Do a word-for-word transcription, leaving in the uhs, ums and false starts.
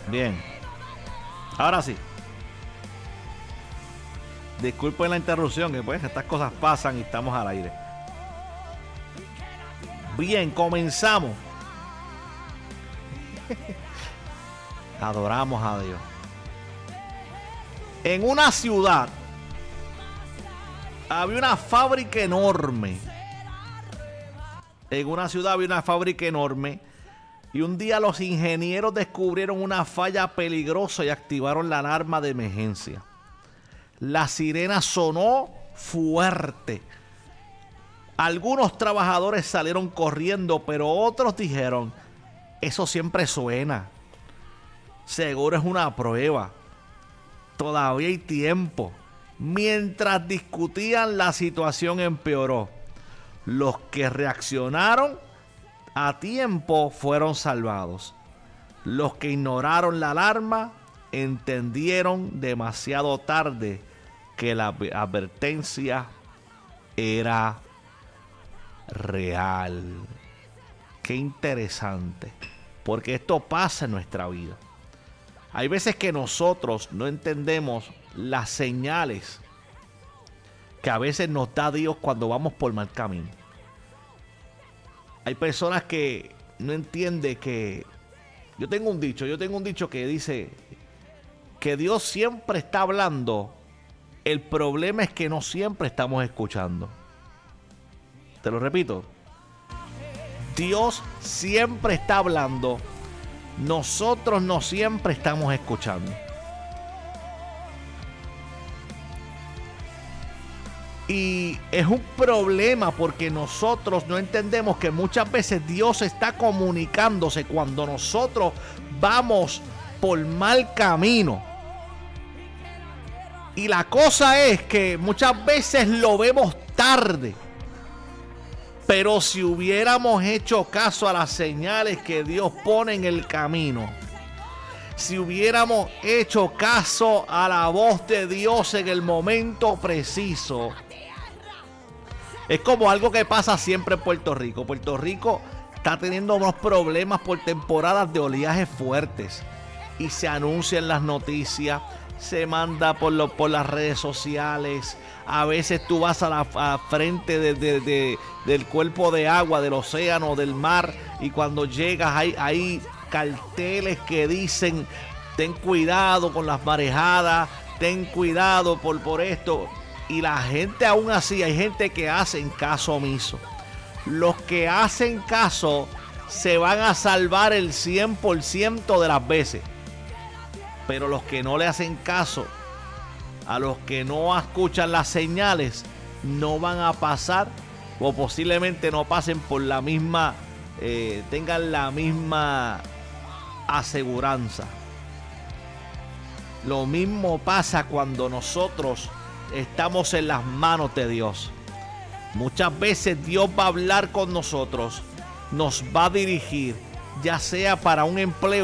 Bien. Ahora sí. Disculpen la interrupción, que pues estas cosas pasan y estamos al aire. Bien, comenzamos. Adoramos a Dios. En una ciudad había una fábrica enorme. En una ciudad había una fábrica enorme. Y un día los ingenieros descubrieron una falla peligrosa y activaron la alarma de emergencia. La sirena sonó fuerte. Algunos trabajadores salieron corriendo, pero otros dijeron: eso siempre suena. Seguro es una prueba. Todavía hay tiempo. Mientras discutían, la situación empeoró. Los que reaccionaron a tiempo fueron salvados. Los que ignoraron la alarma entendieron demasiado tarde que la advertencia era real. Qué interesante, porque esto pasa en nuestra vida. Hay veces que nosotros no entendemos las señales que a veces nos da Dios cuando vamos por mal camino. Hay personas que no entienden que... Yo tengo un dicho, yo tengo un dicho que dice que Dios siempre está hablando. El problema es que no siempre estamos escuchando. Te lo repito. Dios siempre está hablando. Nosotros no siempre estamos escuchando. Y es un problema porque nosotros no entendemos que muchas veces Dios está comunicándose cuando nosotros vamos por mal camino. Y la cosa es que muchas veces lo vemos tarde. Pero si hubiéramos hecho caso a las señales que Dios pone en el camino, si hubiéramos hecho caso a la voz de Dios en el momento preciso, es como algo que pasa siempre en Puerto Rico. Puerto Rico está teniendo unos problemas por temporadas de oleajes fuertes y se anuncia en las noticias, se manda por, lo, por las redes sociales. A veces tú vas a la a frente de, de, de, del cuerpo de agua, del océano, del mar, y cuando llegas hay, hay carteles que dicen: ten cuidado con las marejadas, ten cuidado por, por esto. Y la gente aún así, hay gente que hacen caso omiso. Los que hacen caso se van a salvar el cien por ciento de las veces. Pero los que no le hacen caso, a los que no escuchan las señales, no van a pasar, o posiblemente no pasen por la misma, eh, tengan la misma aseguranza. Lo mismo pasa cuando nosotros estamos en las manos de Dios. Muchas veces Dios va a hablar con nosotros, nos va a dirigir, ya sea para un empleo.